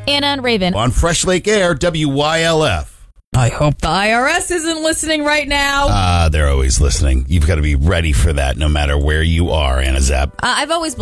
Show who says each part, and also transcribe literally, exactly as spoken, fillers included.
Speaker 1: Anna and Raven.
Speaker 2: On Fresh Lake Air, W Y L F.
Speaker 1: I hope the I R S isn't listening right now.
Speaker 2: Uh, they're always listening. You've got to be ready for that no matter where you are, Anna Zapp.
Speaker 1: Uh, I've always